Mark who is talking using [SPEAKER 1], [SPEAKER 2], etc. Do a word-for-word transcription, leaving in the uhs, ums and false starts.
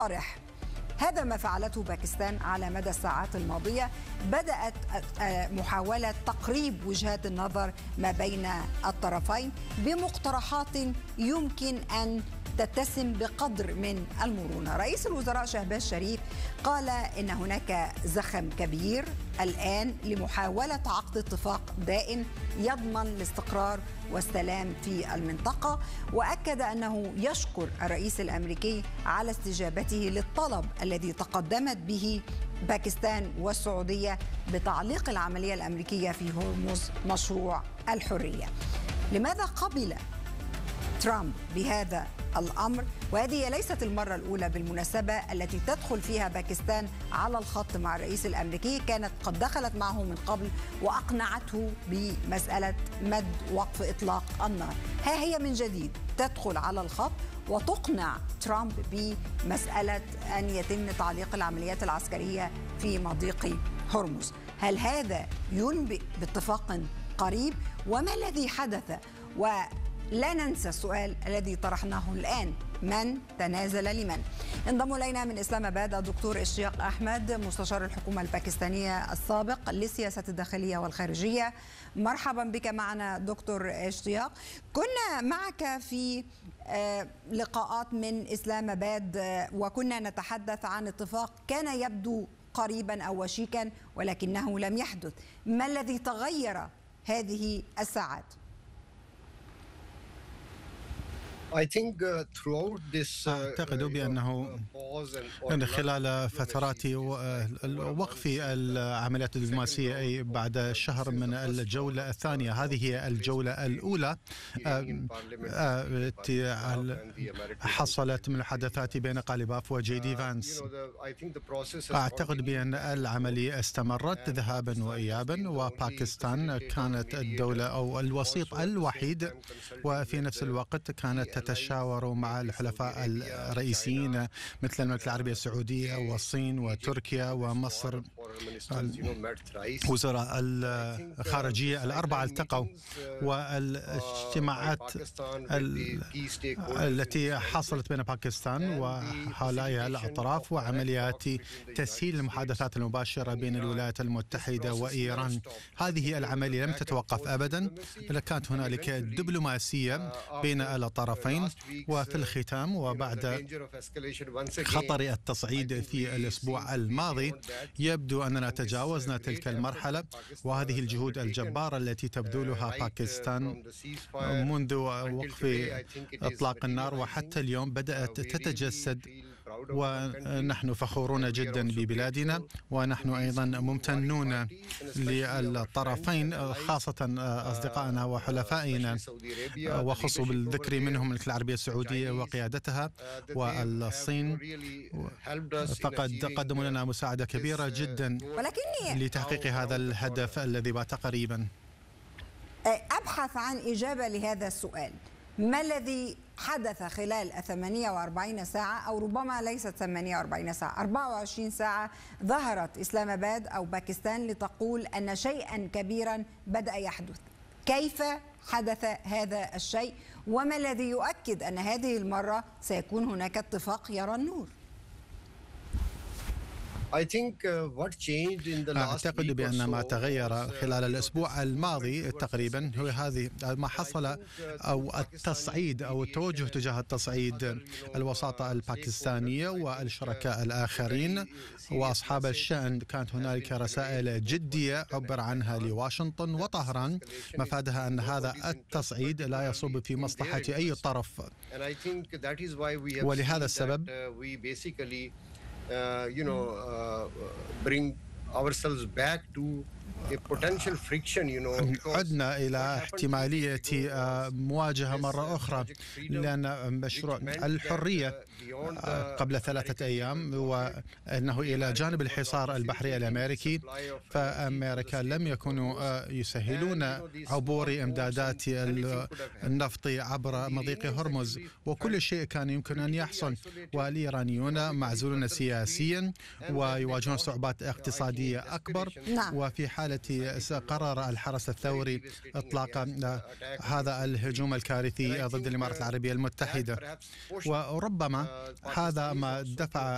[SPEAKER 1] صارح. هذا ما فعلته باكستان على مدى الساعات الماضية. بدأت محاولة تقريب وجهات النظر ما بين الطرفين بمقترحات يمكن أن تتسم بقدر من المرونة. رئيس الوزراء شهباز شريف قال إن هناك زخم كبير الآن لمحاولة عقد اتفاق دائم يضمن الاستقرار والسلام في المنطقة، وأكد أنه يشكر الرئيس الأمريكي على استجابته للطلب الذي تقدمت به باكستان والسعودية بتعليق العملية الأمريكية في هرمز مشروع الحرية. لماذا قبل ترامب بهذا الأمر؟ وهذه ليست المرة الأولى بالمناسبة التي تدخل فيها باكستان على الخط مع الرئيس الأمريكي، كانت قد دخلت معه من قبل وأقنعته بمسألة مد وقف إطلاق النار. ها هي من جديد تدخل على الخط وتقنع ترامب بمسألة أن يتم تعليق العمليات العسكرية في مضيق هرمز. هل هذا ينبئ باتفاق قريب؟ وما الذي حدث؟ و لا ننسى السؤال الذي طرحناه الآن: من تنازل لمن؟ انضم إلينا من إسلام آباد الدكتور اشتياق أحمد، مستشار الحكومة الباكستانية السابق للسياسة الداخلية والخارجية. مرحبا بك معنا دكتور اشتياق. كنا معك في لقاءات من إسلام آباد وكنا نتحدث عن اتفاق كان يبدو قريبا أو وشيكا ولكنه لم يحدث. ما الذي تغير هذه الساعات؟
[SPEAKER 2] أعتقد بأنه خلال فترات وقف العمليات الدبلوماسية أي بعد شهر من الجولة الثانية، هذه هي الجولة الأولى حصلت من الحدثات بين قاليباف وجي دي فانس. أعتقد بأن العملية استمرت ذهابا وإيابا، وباكستان كانت الدولة أو الوسيط الوحيد، وفي نفس الوقت كانت تتشاور مع الحلفاء الرئيسيين مثل المملكة العربية السعودية والصين وتركيا ومصر. وزراء الخارجية الأربعة التقوا، والاجتماعات التي حصلت بين باكستان وهؤلاء الأطراف وعمليات تسهيل المحادثات المباشرة بين الولايات المتحدة وإيران، هذه العملية لم تتوقف أبدا، بل كانت هنالك دبلوماسية بين الطرفين. وفي الختام وبعد خطر التصعيد في الأسبوع الماضي يبدو أننا تجاوزنا تلك المرحلة، وهذه الجهود الجبارة التي تبذلها باكستان منذ وقف إطلاق النار وحتى اليوم بدأت تتجسد، ونحن فخورون جدا ببلادنا، ونحن أيضا ممتنون للطرفين خاصة أصدقائنا وحلفائنا، وخص بالذكر منهم المملكة العربية السعودية وقيادتها والصين، فقد قدموا لنا مساعدة كبيرة جدا لتحقيق هذا الهدف الذي بات قريبا.
[SPEAKER 1] أبحث عن إجابة لهذا السؤال: ما الذي حدث خلال ثمانية وأربعين ساعة، أو ربما ليست ثمانية وأربعين ساعة، أربعة وعشرين ساعة ظهرت إسلام آباد أو باكستان لتقول أن شيئا كبيرا بدأ يحدث؟ كيف حدث هذا الشيء؟ وما الذي يؤكد أن هذه المرة سيكون هناك اتفاق يرى النور؟
[SPEAKER 2] أعتقد بأن ما تغير خلال الأسبوع الماضي تقريبا هو هذه ما حصل، أو التصعيد أو التوجه تجاه التصعيد. الوساطة الباكستانية والشركاء الآخرين وأصحاب الشأن كانت هنالك رسائل جدية عبر عنها لواشنطن وطهران مفادها أن هذا التصعيد لا يصب في مصلحة أي طرف، ولهذا السبب
[SPEAKER 3] Uh, you know, uh, bring ourselves back to
[SPEAKER 2] عدنا إلى احتمالية مواجهة مرة أخرى، لأن مشروع الحرية قبل ثلاثة أيام وأنه إلى جانب الحصار البحري الأمريكي، فأمريكا لم يكونوا يسهلون عبور إمدادات النفط عبر مضيق هرمز، وكل شيء كان يمكن أن يحصل، والإيرانيون معزولون سياسيا ويواجهون صعوبات اقتصادية أكبر. وفي حالة قرر الحرس الثوري إطلاق هذا الهجوم الكارثي ضد الإمارات العربية المتحدة، وربما هذا ما دفع